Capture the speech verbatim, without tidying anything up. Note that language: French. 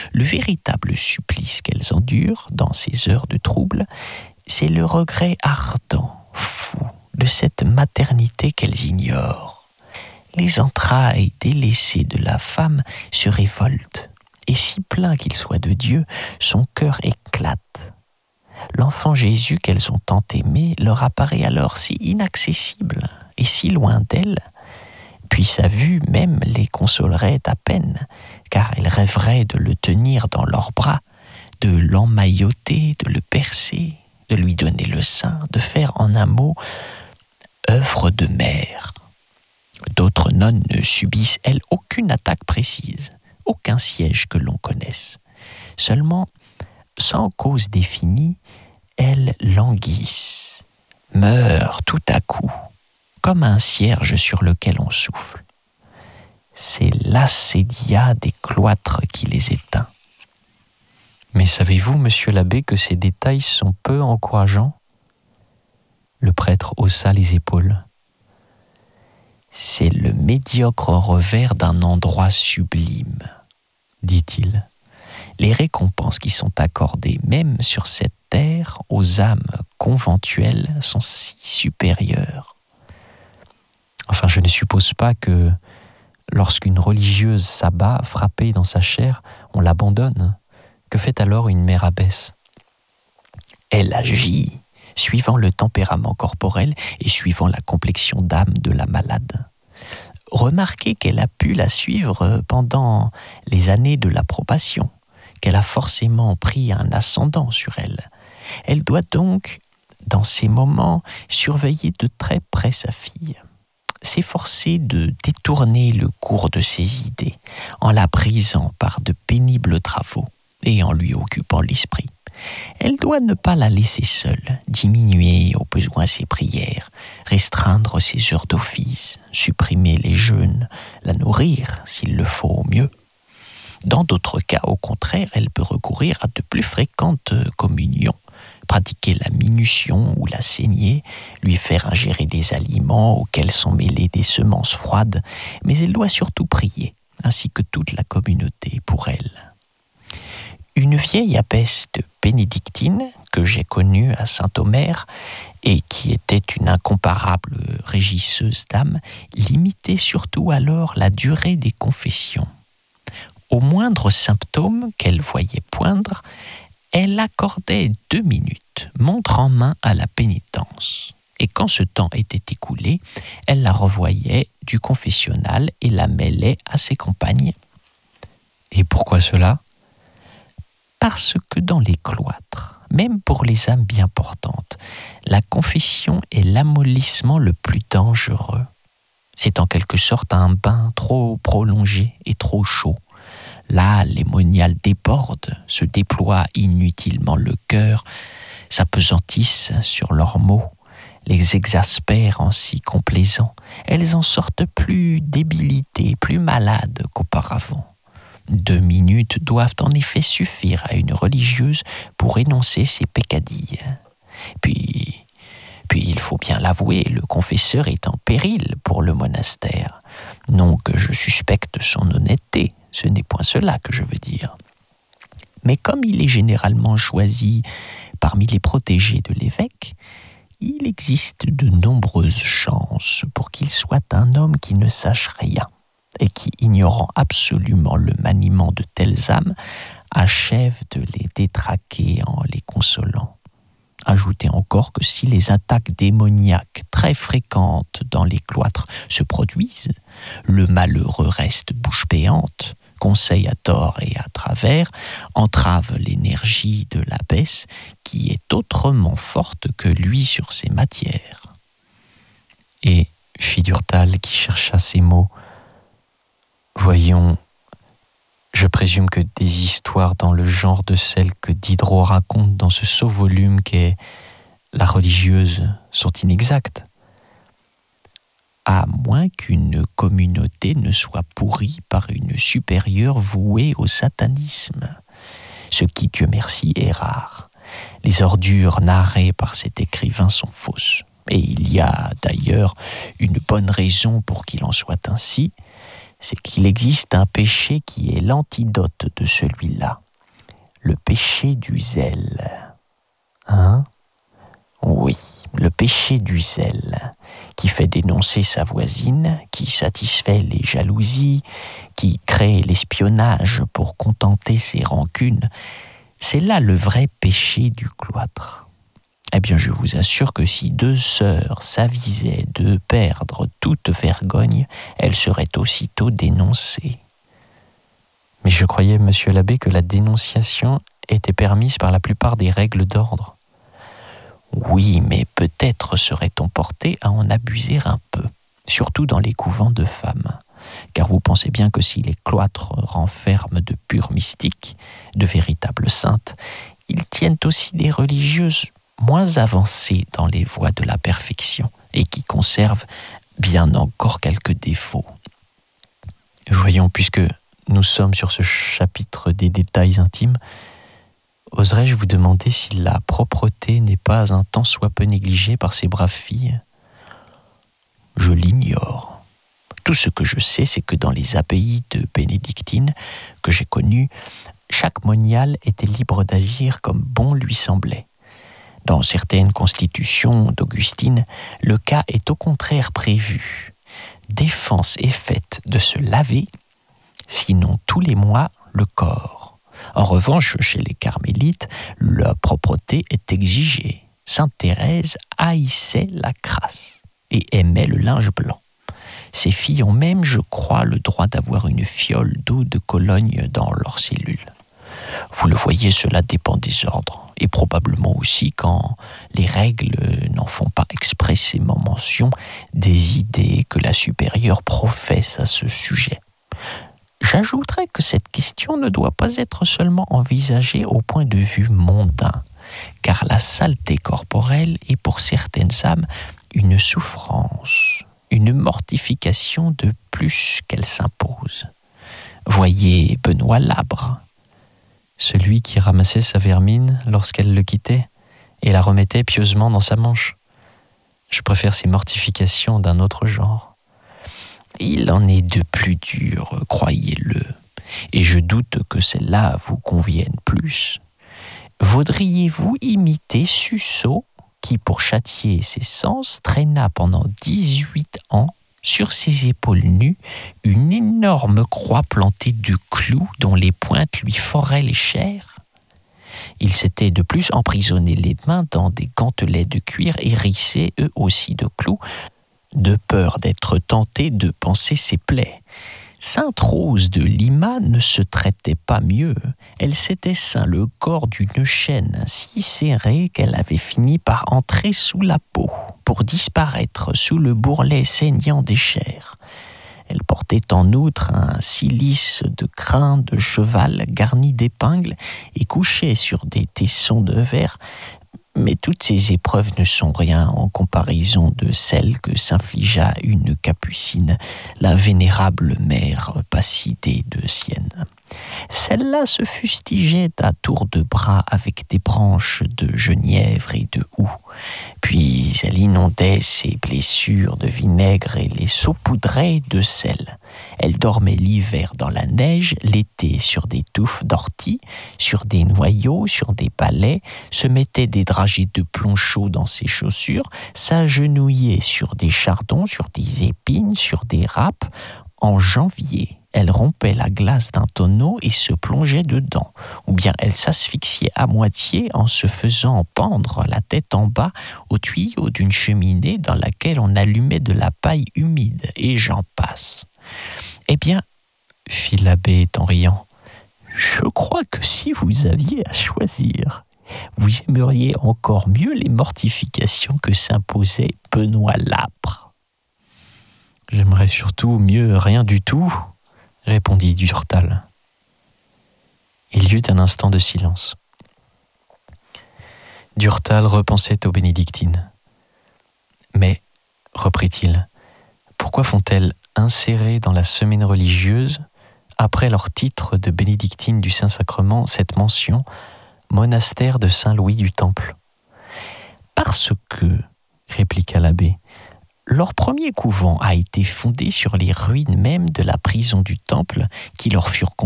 Le véritable supplice qu'elles endurent dans ces heures de trouble, c'est le regret ardent, fou, de cette maternité qu'elles ignorent. Les entrailles délaissées de la femme se révoltent, et si plein qu'il soit de Dieu, son cœur éclate. L'enfant Jésus qu'elles ont tant aimé leur apparaît alors si inaccessible et si loin d'elles, puis sa vue même les consolerait à peine, car elles rêveraient de le tenir dans leurs bras, de l'emmailloter, de le percer, de lui donner le sein, de faire en un mot œuvre de mère. D'autres nonnes ne subissent, elles, aucune attaque précise, aucun siège que l'on connaisse. Seulement, sans cause définie, elles languissent, meurent tout à coup, comme un cierge sur lequel on souffle. C'est l'assédia des cloîtres qui les éteint. Mais savez-vous, monsieur l'abbé, que ces détails sont peu encourageants ? Le prêtre haussa les épaules. C'est le médiocre revers d'un endroit sublime, dit-il. Les récompenses qui sont accordées même sur cette terre aux âmes conventuelles sont si supérieures. Enfin, je ne suppose pas que lorsqu'une religieuse s'abat, frappée dans sa chair, on l'abandonne. Que fait alors une mère abbesse ? Elle agit suivant le tempérament corporel et suivant la complexion d'âme de la malade. Remarquez qu'elle a pu la suivre pendant les années de l'approbation, qu'elle a forcément pris un ascendant sur elle. Elle doit donc, dans ces moments, surveiller de très près sa fille, s'efforcer de détourner le cours de ses idées, en la brisant par de pénibles travaux et en lui occupant l'esprit. Elle doit ne pas la laisser seule, diminuer au besoin ses prières, restreindre ses heures d'office, supprimer les jeûnes, la nourrir s'il le faut au mieux. Dans d'autres cas, au contraire, elle peut recourir à de plus fréquentes communions, pratiquer la minution ou la saignée, lui faire ingérer des aliments auxquels sont mêlées des semences froides, mais elle doit surtout prier, ainsi que toute la communauté pour elle. Une vieille abbesse de bénédictine que j'ai connue à Saint-Omer et qui était une incomparable régisseuse d'âme, limitait surtout alors la durée des confessions. Au moindre symptôme qu'elle voyait poindre, elle accordait deux minutes, montre en main, à la pénitence. Et quand ce temps était écoulé, elle la revoyait du confessionnal et la mêlait à ses compagnes. Et pourquoi cela ? Parce que dans les cloîtres, même pour les âmes bien portantes, la confession est l'amollissement le plus dangereux. C'est en quelque sorte un bain trop prolongé et trop chaud. Là, les moniales débordent, se déploient inutilement le cœur, s'apesantissent sur leurs mots, les exaspèrent en si complaisants. Elles en sortent plus débilitées, plus malades qu'auparavant. Deux minutes doivent en effet suffire à une religieuse pour énoncer ses peccadilles. Puis, puis il faut bien l'avouer, le confesseur est en péril pour le monastère. Non que je suspecte son honnêteté, ce n'est point cela que je veux dire. Mais comme il est généralement choisi parmi les protégés de l'évêque, il existe de nombreuses chances pour qu'il soit un homme qui ne sache rien et qui, ignorant absolument le maniement de telles âmes, achève de les détraquer en les consolant. Ajoutez encore que si les attaques démoniaques très fréquentes dans les cloîtres se produisent, le malheureux reste bouche béante, conseille à tort et à travers, entrave l'énergie de l'abbesse qui est autrement forte que lui sur ces matières. Et, fit Durtal qui chercha ces mots, voyons, je présume que des histoires dans le genre de celles que Diderot raconte dans ce sot volume qu'est La religieuse sont inexactes. À moins qu'une communauté ne soit pourrie par une supérieure vouée au satanisme, ce qui, Dieu merci, est rare. Les ordures narrées par cet écrivain sont fausses, et il y a d'ailleurs une bonne raison pour qu'il en soit ainsi, c'est qu'il existe un péché qui est l'antidote de celui-là, le péché du zèle. Hein ? Oui, le péché du zèle, qui fait dénoncer sa voisine, qui satisfait les jalousies, qui crée l'espionnage pour contenter ses rancunes, c'est là le vrai péché du cloître. Eh bien, je vous assure que si deux sœurs s'avisaient de perdre toute vergogne, elles seraient aussitôt dénoncées. Mais je croyais, monsieur l'abbé, que la dénonciation était permise par la plupart des règles d'ordre. Oui, mais peut-être serait-on porté à en abuser un peu, surtout dans les couvents de femmes. Car vous pensez bien que si les cloîtres renferment de purs mystiques, de véritables saintes, ils tiennent aussi des religieuses moins avancées dans les voies de la perfection et qui conservent bien encore quelques défauts. Voyons, puisque nous sommes sur ce chapitre des détails intimes, oserais-je vous demander si la propreté n'est pas un tant soit peu négligée par ces braves filles ? Je l'ignore. Tout ce que je sais, c'est que dans les abbayes de bénédictines que j'ai connues, chaque monial était libre d'agir comme bon lui semblait. Dans certaines constitutions d'Augustine, le cas est au contraire prévu. Défense est faite de se laver, sinon tous les mois, le corps. En revanche, chez les carmélites, la propreté est exigée. Sainte Thérèse haïssait la crasse et aimait le linge blanc. Ces filles ont même, je crois, le droit d'avoir une fiole d'eau de Cologne dans leurs cellules. Vous le voyez, cela dépend des ordres, et probablement aussi quand les règles n'en font pas expressément mention des idées que la supérieure professe à ce sujet. J'ajouterais que cette question ne doit pas être seulement envisagée au point de vue mondain, car la saleté corporelle est pour certaines âmes une souffrance, une mortification de plus qu'elle s'impose. Voyez Benoît Labre, celui qui ramassait sa vermine lorsqu'elle le quittait et la remettait pieusement dans sa manche. Je préfère ces mortifications d'un autre genre. Il en est de plus dures, croyez-le, et je doute que celles-là vous conviennent plus. Voudriez-vous imiter Suso, qui, pour châtier ses sens, traîna pendant dix-huit ans sur ses épaules nues une énorme croix plantée de clous dont les pointes lui foraient les chairs? Il s'était de plus emprisonné les mains dans des gantelets de cuir hérissés eux aussi de clous, de peur d'être tenté de panser ses plaies. Sainte Rose de Lima ne se traitait pas mieux. Elle s'était ceint le corps d'une chaîne si serrée qu'elle avait fini par entrer sous la peau, pour disparaître sous le bourrelet saignant des chairs. Elle portait en outre un cilice de crin de cheval garni d'épingles et couchait sur des tessons de verre. Mais toutes ces épreuves ne sont rien en comparaison de celles que s'infligea une capucine, la vénérable mère Passidée de Sienne. Celle-là se fustigeait à tour de bras avec des branches de genièvre et de houx. Puis elle inondait ses blessures de vinaigre et les saupoudrait de sel. Elle dormait l'hiver dans la neige, l'été sur des touffes d'ortie, sur des noyaux, sur des palets, se mettait des dragées de plomb chaud dans ses chaussures, s'agenouillait sur des chardons, sur des épines, sur des râpes. En janvier, elle rompait la glace d'un tonneau et se plongeait dedans, ou bien elle s'asphyxiait à moitié en se faisant pendre la tête en bas au tuyau d'une cheminée dans laquelle on allumait de la paille humide, et j'en passe. Eh bien, fit l'abbé en riant, je crois que si vous aviez à choisir, vous aimeriez encore mieux les mortifications que s'imposait Benoît Labre. J'aimerais surtout mieux rien du tout, répondit Durtal. Il y eut un instant de silence. Durtal repensait aux bénédictines. Mais, reprit-il, pourquoi font-elles insérer dans la semaine religieuse, après leur titre de bénédictine du Saint-Sacrement, cette mention « monastère de Saint-Louis du Temple » ? Parce que, répliqua l'abbé, Leur premier couvent a été fondé sur les ruines même de la prison du temple qui leur furent